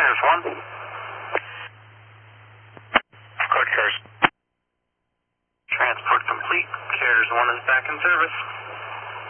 CARES 1. Code CARES. Transport complete. CARES 1 is back in service.